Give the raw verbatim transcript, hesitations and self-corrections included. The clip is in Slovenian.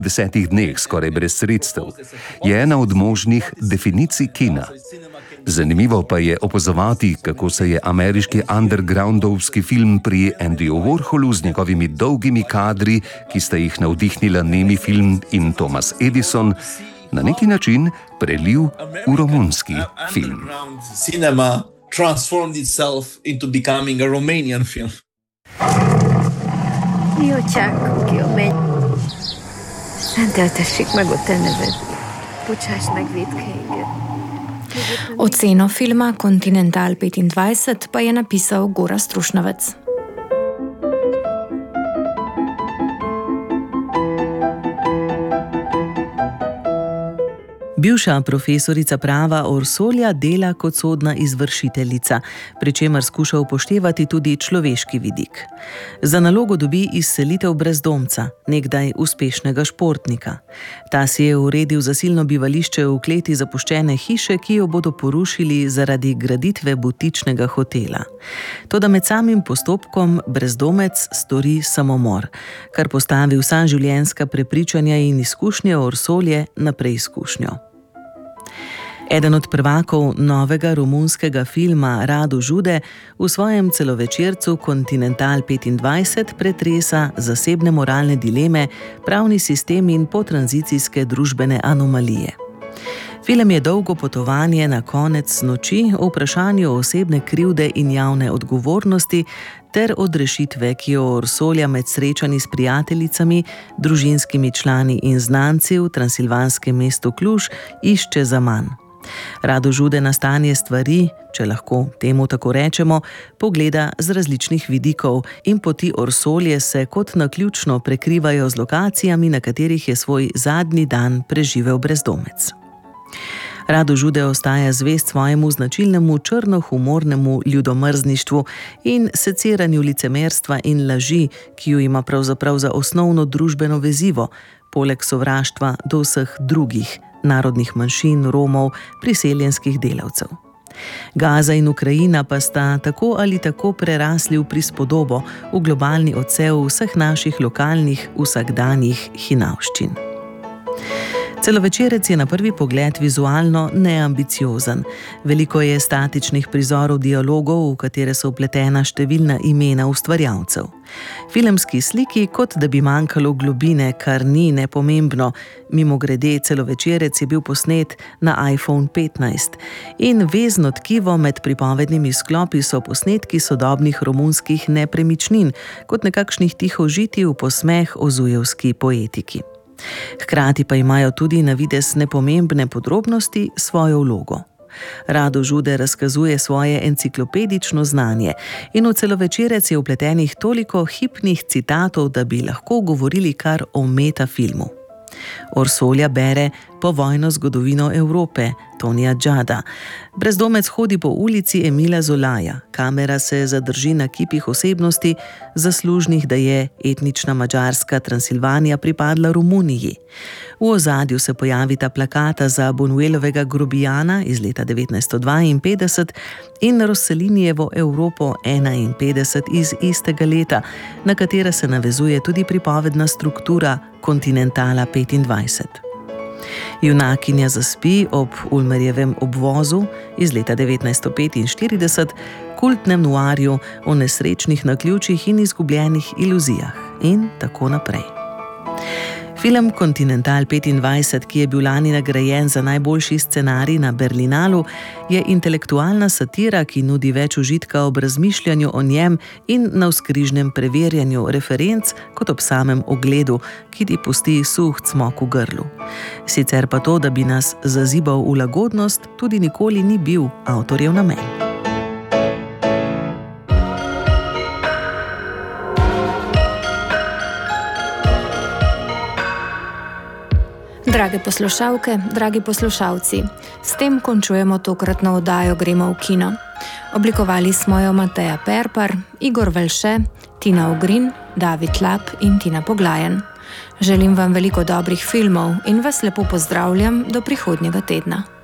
desetih dneh skoraj brez sredstev, je ena od možnih definicij kina. Zanimivo pa je opazovati, kako se je ameriški undergroundovski film pri Andyju Warholu z njegovimi dolgimi kadri, ki sta jih navdihnila nemi film in Thomas Edison, na neki način prelil v romunski film. Cinema transformed itself into becoming a Romanian film. Mi atyánk, ki a menny, szenteltessék meg a te neved, bocsáss meg vétkeinket. Oceno filma Continental petindvajset pa je napisal Gorazd Trušnovec. Bivša profesorica prava Orsolja dela kot sodna izvršiteljica, pri čemer skuša upoštevati tudi človeški vidik. Za nalogo dobi izselitev brezdomca, nekdaj uspešnega športnika. Ta si je uredil zasilno bivališče v kleti zapuščene hiše, ki jo bodo porušili zaradi graditve butičnega hotela. Toda med samim postopkom brezdomec stori samomor, kar postavi vsa življenjska prepričanja in izkušnje Orsolje na preizkušnjo. Eden od prvakov novega romunskega filma Radu Žude v svojem celovečercu Continental petindvajset pretresa zasebne moralne dileme, pravni sistem in potranzicijske družbene anomalije. Film je dolgo potovanje na konec noči o vprašanju osebne krivde in javne odgovornosti ter odrešitve, ki jo Orsolja med srečanji s prijateljicami, družinskimi člani in znanci v transilvanskem mestu Kluž išče zaman. Rado Žude na stanje stvari, če lahko temu tako rečemo, pogleda z različnih vidikov in poti Orsolje se kot naključno prekrivajo z lokacijami, na katerih je svoj zadnji dan preživel brezdomec. Rado Žude ostaja zvest svojemu značilnemu črnohumornemu ljudomrzništvu in seciranju licemerstva in laži, ki jo ima pravzaprav za osnovno družbeno vezivo, poleg sovraštva do vseh drugih, narodnih manjšin, Romov, priseljenskih delavcev. Gaza in Ukrajina pa sta tako ali tako prerasli v prispodobo, v globalni odsev vseh naših lokalnih, vsakdanjih hinavščin. Celovečerec je na prvi pogled vizualno neambiciozen. Veliko je statičnih prizorov dialogov, v katere so vpletena številna imena ustvarjalcev. Filmski sliki, kot da bi manjkalo globine, kar ni nepomembno. Mimogrede, celovečerec je bil posnet na iPhone petnajst in vezno tkivo med pripovednimi sklopi so posnetki sodobnih romunskih nepremičnin, kot nekakšnih tihožitij v posmeh o zujevski poetiki. Hkrati pa imajo tudi na videz nepomembne podrobnosti svojo vlogo. Rado Žude razkazuje svoje enciklopedično znanje in v celovečerec je vpletenih toliko hipnih citatov, da bi lahko govorili kar o metafilmu. Orsolja bere povojno zgodovino Evrope, Tonija Džada. Brezdomec hodi po ulici Emila Zolaja. Kamera se zadrži na kipih osebnosti, zaslužnih, da je etnična madžarska Transilvanija pripadla Romuniji. V ozadju se pojavita plakata za Buñuelovega Grobijana iz leta devetnajststo dvainpetdeset in Rosselinijevo Evropo enainpetdeset iz istega leta, na katera se navezuje tudi pripovedna struktura Continentala petindvajset. Junakinja zaspi ob Ulmerjevem obvozu iz leta devetnajststo petinštirideset, kultnem noirju o nesrečnih naključjih in izgubljenih iluzijah in tako naprej. Film Continental petindvajset, ki je bil lani nagrajen za najboljši scenarij na Berlinalu, je intelektualna satira, ki nudi več užitka ob razmišljanju o njem in navzkrižnem preverjanju referenc kot ob samem ogledu, ki ti pusti suh cmok v grlu. Sicer pa to, da bi nas zazibal v lagodnost, tudi nikoli ni bil avtorjev namen. Drage poslušalke, dragi poslušalci, s tem končujemo tokratno oddajo Gremo v kino. Oblikovali smo jo Mateja Perpar, Igor Velše, Tina Ogrin, David Lap in Tina Poglajen. Želim vam veliko dobrih filmov in vas lepo pozdravljam do prihodnjega tedna.